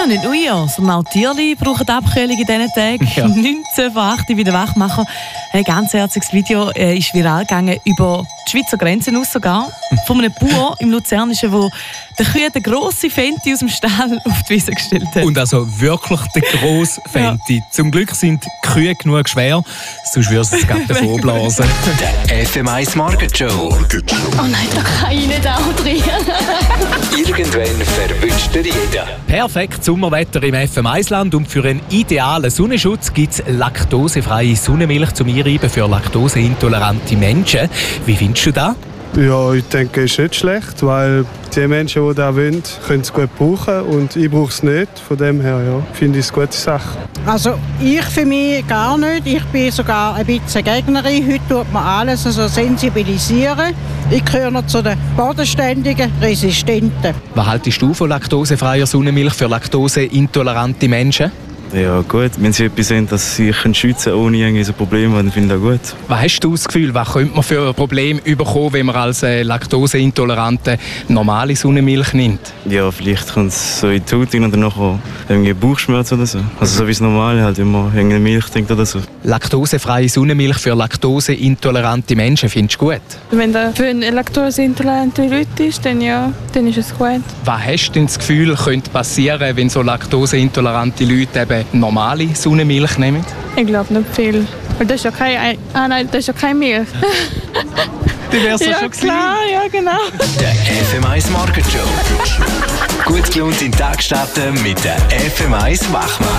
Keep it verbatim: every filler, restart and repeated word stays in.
Ja, nicht nur ihr, sondern auch Tierli brauchen Abkühlung in diesen Tagen. Ja. neunzehn vor acht bei den Wachmacher. Ein ganz herziges Video äh, ist viral gegangen über die Schweizer Grenzen aus sogar. Von einem Bauer im Luzernischen, der den Kühen den grossen Fenty aus dem Stall auf die Wiese gestellt hat. Und also wirklich der grosse Fenty. Ja. Zum Glück sind die Kühe genug schwer, sonst würde es gerade davor blasen. Der F M eins Market Show. Oh nein, da kann ich nicht auch drin. Irgendwann verwünscht dir jeder. Perfekt Sommerwetter im F M eins Land und für einen idealen Sonnenschutz gibt es laktosefreie Sonnenmilch zum Einreiben für laktoseintolerante Menschen. Wie findest du das? Ja, ich denke, es ist nicht schlecht, weil die Menschen, die das wollen, können es gut brauchen und ich brauche es nicht. Von dem her ja, finde ich es eine gute Sache. Also ich für mich gar nicht. Ich bin sogar ein bisschen Gegnerin. Heute tut man alles also sensibilisieren. Ich gehöre noch zu den bodenständigen Resistenten. Was haltest du von laktosefreier Sonnenmilch für laktoseintolerante Menschen? Ja gut, wenn sie etwas sehen, dass sie sich schützen können, ohne irgendwie so Probleme, dann finde ich das gut. Was hast du das Gefühl, was könnte man für ein Problem bekommen, wenn man als äh, laktoseintolerante normale Sonnenmilch nimmt? Ja, vielleicht kommt es so in die Haut rein und dann nachher irgendwie Bauchschmerzen oder so. Also so wie es normal halt, wenn man irgendeine Milch trinkt oder so. Laktosefreie Sonnenmilch für laktoseintolerante Menschen findest du gut? Wenn das für laktoseintolerante Leute ist, dann ja, dann ist es gut. Was hast du denn das Gefühl, könnte passieren, wenn so laktoseintolerante Leute eben normale Sonnenmilch nehmen? Ich glaube nicht viel. Weil das ist ja keine, ah nein, das ist ja keine Milch. Die wär's ja, schon klar, ja genau. Der F M eins Market Show. Gut gelohnt in den Tag starten mit der F M eins Wachmacher.